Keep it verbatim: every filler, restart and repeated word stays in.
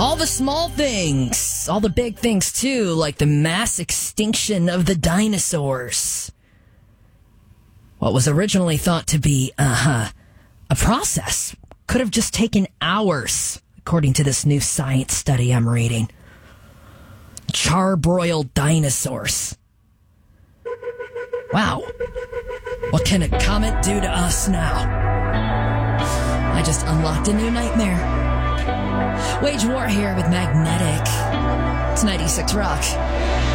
All the small things, all the big things too, like the mass extinction of the dinosaurs. What was originally thought to be uh, a process could have just taken hours, according to this new science study I'm reading. Charbroiled dinosaurs. Wow. What can a comet do to us now? I just unlocked a new nightmare. Wage War here with Magnetic. It's ninety-six Rock.